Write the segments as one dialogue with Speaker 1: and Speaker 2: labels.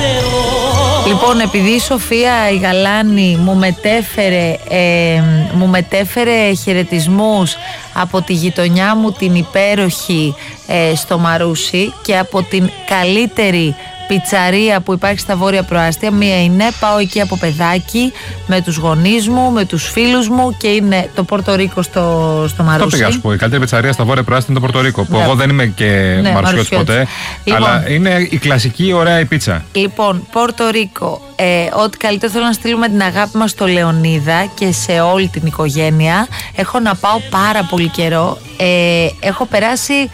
Speaker 1: Λοιπόν, επειδή η Σοφία η Γαλάνη μου μετέφερε χαιρετισμούς από τη γειτονιά μου την υπέροχη στο Μαρούσι και από την καλύτερη πιτσαρία που υπάρχει στα Βόρεια Προάστια, μία είναι, πάω εκεί από παιδάκι με τους γονείς μου, με τους φίλους μου και είναι το Πορτορίκο στο Μαρούσι.
Speaker 2: Το πήγα σου πω, η καλύτερη πιτσαρία στα Βόρεια Προάστια είναι το Πορτορίκο, που εγώ δεν είμαι και μαρουσιώτης ποτέ, λοιπόν, αλλά είναι η κλασική ωραία η πίτσα. Λοιπόν,
Speaker 1: Πορτορίκο, ό,τι καλύτερο, θέλω να στείλουμε την αγάπη μας στο Λεωνίδα και σε όλη την οικογένεια. Έχω να πάω πάρα πολύ καιρό, έχω περάσει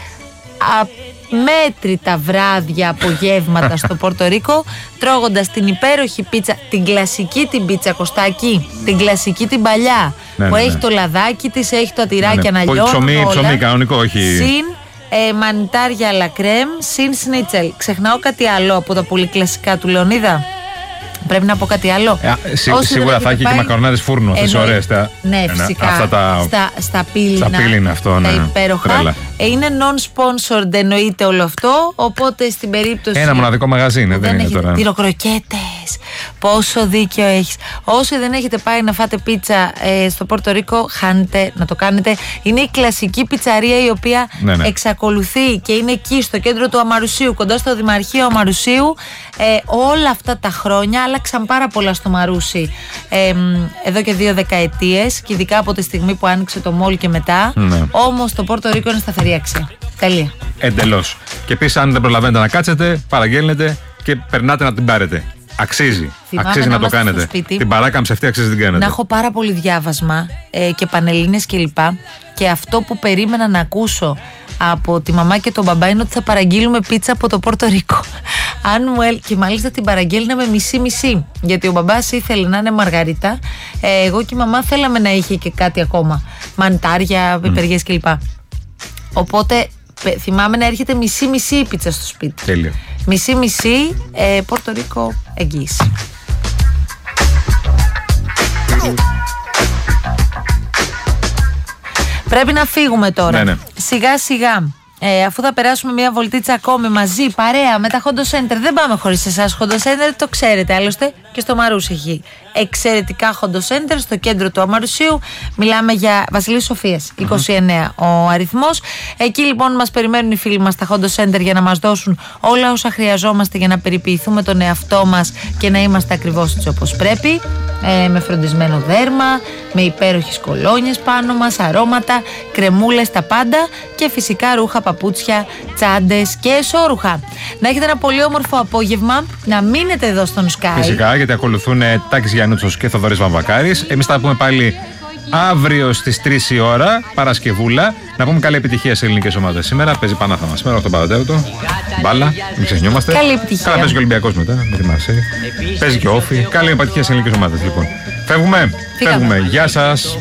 Speaker 1: μέτρητα βράδια, απογεύματα στο Πορτορίκο, τρώγοντας την υπέροχη πίτσα, την κλασική την πίτσα, Κωστάκη, την κλασική την παλιά, που έχει το λαδάκι της, έχει το ατυράκι να λιώνει,
Speaker 2: ψωμί κανονικό, όχι.
Speaker 1: Συν μανιτάρια αλλά κρέμ, συν σνίτσελ. Ξεχνάω κάτι άλλο από τα πολύ κλασικά του Λεωνίδα? Πρέπει να πω κάτι άλλο.
Speaker 2: Σίγουρα θα έχει και μακαρονάδες φούρνο, αυτές ωραίες.
Speaker 1: Ναι, φυσικά. Αυτά στα πύληνα.
Speaker 2: Στα πύληνα, αυτό, ναι.
Speaker 1: Τα υπέροχα. Είναι non-sponsored, εννοείται όλο αυτό. Οπότε στην περίπτωση.
Speaker 2: Ένα μοναδικό μαγαζί είναι, δεν είναι τώρα.
Speaker 1: Τυροκροκέτες. Πόσο δίκιο έχεις. Όσοι δεν έχετε πάει να φάτε πίτσα στο Πορτορίκο, χάνετε να το κάνετε. Είναι η κλασική πιτσαρία η οποία εξακολουθεί και είναι εκεί στο κέντρο του Αμαρουσίου, κοντά στο Δημαρχείο Αμαρουσίου. Όλα αυτά τα χρόνια άλλαξαν πάρα πολλά στο Μαρούσι εδώ και 2 δεκαετίες και ειδικά από τη στιγμή που άνοιξε το μόλ και μετά. Όμως το Πορτορίκο είναι σταθερή αξία. Τελεία.
Speaker 2: Εντελώς. Και επίσης, αν δεν προλαβαίνετε να κάτσετε, παραγγέλνετε και περνάτε να την πάρετε. Αξίζει. Αξίζει να το κάνετε. Την παράκαμψη αυτή αξίζει να την κάνετε.
Speaker 1: Να έχω πάρα πολύ διάβασμα και πανελλήνιες κλπ. Και αυτό που περίμενα να ακούσω από τη μαμά και τον μπαμπά είναι ότι θα παραγγείλουμε πίτσα από το Πορτορίκο. Και μάλιστα την παραγγέλναμε μισή-μισή. Γιατί ο μπαμπάς ήθελε να είναι μαργαρίτα. Εγώ και η μαμά θέλαμε να είχε και κάτι ακόμα. Μανιτάρια, πιπεριές κλπ. Οπότε θυμάμαι να έρχεται μισή-μισή η πίτσα στο σπίτι.
Speaker 2: Τέλειο.
Speaker 1: Μισή-μισή, Πορτορίκο εγγύηση. Πρέπει να φύγουμε τώρα.
Speaker 2: Ναι.
Speaker 1: Σιγά σιγά. Αφού θα περάσουμε μια βολτίτσα ακόμη μαζί, παρέα με τα Hondo Center. Δεν πάμε χωρίς εσάς. Hondo Center το ξέρετε άλλωστε, και στο Μαρούσι έχει εξαιρετικά Hondo Center στο κέντρο του Αμαρουσίου. Μιλάμε για Βασιλής Σοφίας 29 ο αριθμός. Εκεί λοιπόν μας περιμένουν οι φίλοι μας στα Hondo Center για να μας δώσουν όλα όσα χρειαζόμαστε για να περιποιηθούμε τον εαυτό μας και να είμαστε ακριβώς έτσι όπως πρέπει. Με φροντισμένο δέρμα, με υπέροχες κολόνιες πάνω μας, αρώματα, κρεμούλες, τα πάντα και φυσικά ρούχα, παπούτσια, τσάντες και εσώρουχα. Να έχετε ένα πολύ όμορφο απόγευμα, να μείνετε εδώ στον Sky.
Speaker 2: Φυσικά, γιατί ακολουθούν Τάκης Γιαννούτσος και Θοδωρής Βαμβακάρης. Εμείς θα πούμε πάλι αύριο στις 3 η ώρα, Παρασκευούλα. Να πούμε καλή επιτυχία σε ελληνικές ομάδες. Σήμερα παίζει Πανάθαμα. Σήμερα 8 παρατέταρτο. Μπάλα, μην ξεχνιόμαστε.
Speaker 1: Καλή επιτυχία.
Speaker 2: Καλά, παίζει και ο Ολυμπιακός μετά με τη Μαρσέη. Παίζει και Όφη. Καλή επιτυχία σε ελληνικές ομάδες λοιπόν. Φεύγουμε. Γεια σας.